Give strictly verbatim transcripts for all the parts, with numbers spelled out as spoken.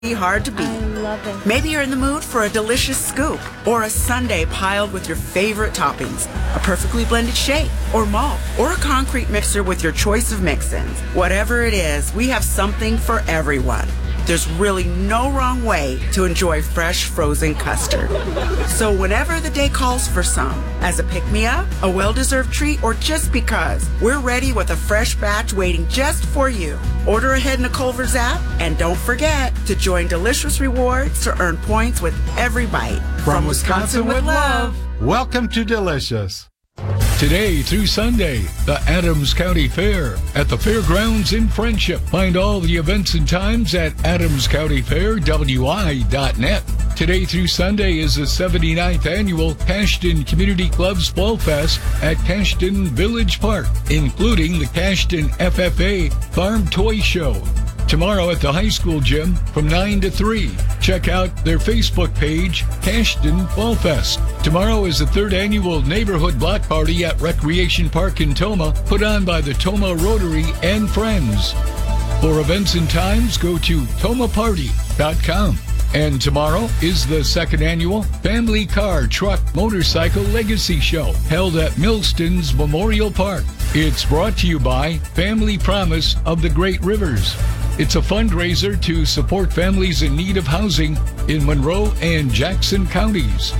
hard to beat. I love it. Maybe you're in the mood for a delicious scoop or a sundae piled with your favorite toppings, a perfectly blended shake or malt, or a concrete mixer with your choice of mix-ins. Whatever it is, we have something for everyone. There's really no wrong way to enjoy fresh frozen custard. So whenever the day calls for some, as a pick-me-up, a well-deserved treat, or just because, we're ready with a fresh batch waiting just for you. Order ahead in the Culver's app, and don't forget to join Delicious Rewards to earn points with every bite. From Wisconsin with love. Welcome to Delicious. Today through Sunday, the Adams County Fair at the Fairgrounds in Friendship. Find all the events and times at adams county fair w i dot net. Today through Sunday is the seventy-ninth Annual Cashton Community Club's Fall Fest at Cashton Village Park, including the Cashton F F A Farm Toy Show. Tomorrow at the high school gym from nine to three. Check out their Facebook page, Cashton Fall Fest. Tomorrow is the third annual Neighborhood Block Party at Recreation Park in Toma, put on by the Toma Rotary and Friends. For events and times, go to toma party dot com. And tomorrow is the second annual Family Car Truck Motorcycle Legacy Show, held at Millston's Memorial Park. It's brought to you by Family Promise of the Great Rivers. It's a fundraiser to support families in need of housing in Monroe and Jackson counties.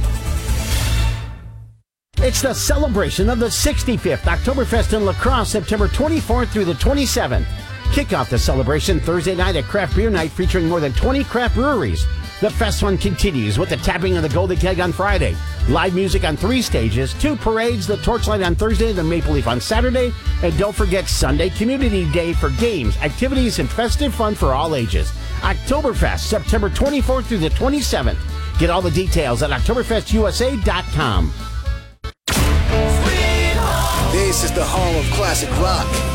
It's the celebration of the sixty-fifth Oktoberfest in La Crosse, September twenty-fourth through the twenty-seventh. Kick off the celebration Thursday night at Craft Beer Night featuring more than twenty craft breweries. The fest fun continues with the tapping of the Golden Keg on Friday, live music on three stages, two parades, the Torchlight on Thursday, the Maple Leaf on Saturday, and don't forget Sunday Community Day for games, activities, and festive fun for all ages. Oktoberfest, September twenty-fourth through the twenty-seventh. Get all the details at oktoberfest u s a dot com. This is the home of classic rock.